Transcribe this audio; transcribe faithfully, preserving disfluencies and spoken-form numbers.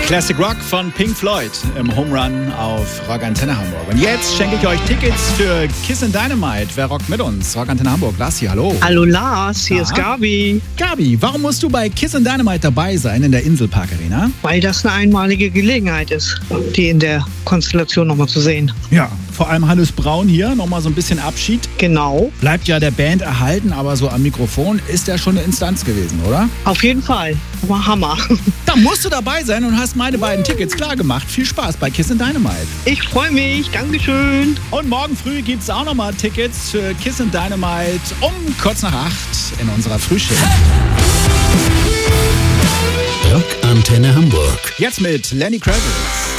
Classic Rock von Pink Floyd im Home Run auf Rock Antenne Hamburg. Und jetzt schenke ich euch Tickets für Kissin' Dynamite. Wer rockt mit uns? Rock Antenne Hamburg. Lars hier, hallo. Hallo Lars, hier Ja. ist Gabi. Gabi, warum musst du bei Kissin' Dynamite dabei sein in der Inselpark Arena? Weil das eine einmalige Gelegenheit ist, die in der Konstellation nochmal zu sehen. Ja, vor allem Hannes Braun hier, nochmal so ein bisschen Abschied. Genau, Bleibt ja der Band erhalten, aber so am Mikrofon ist er schon eine Instanz gewesen, oder? auf jeden Fall. Aber Hammer. Da musst du dabei sein und hast meine beiden Tickets klar gemacht. Viel Spaß bei Kissin' Dynamite. Ich freue mich, Dankeschön. Und morgen früh gibt es auch nochmal Tickets für Kissin' Dynamite um kurz nach acht in unserer Frühschicht. Rock Antenne Hamburg. Jetzt mit Lenny Kravitz.